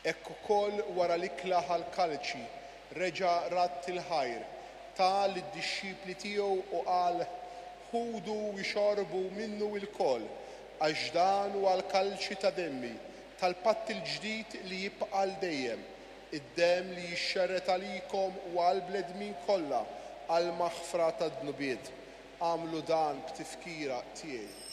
Hekk ukoll wara li klaħ għall-kalċi reġa' ratt il-ħajr ta' lid-dixxipli tiegħu u qal ħudu u xorbu minnu l-koll għax dan huwa l-kalċi ta' demmi tal-patt il-ġdid li jibqa' għal dejjem, id-demm li jixxerret għalikom u għall-bledmin kollha għall maħfra tad-dnubiet. Għamlu dan b'tifkira tiegħi.